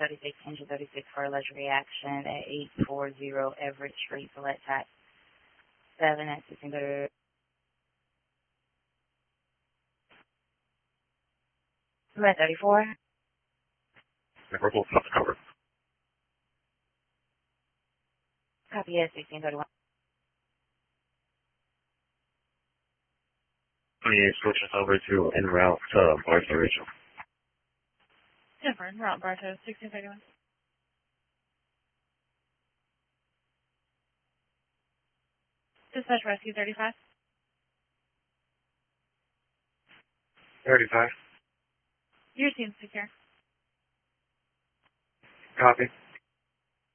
36, engine 36 for alleged reaction at 840 Everett Street, select type 7 at 1630. Select 34. Purple, stop the cover. Copy at 1631. 28 switches over to en route to Barstow Rachel. Denver, en route Bartow, 1631. Dispatch rescue 35. 35. Your team's secure. Copy.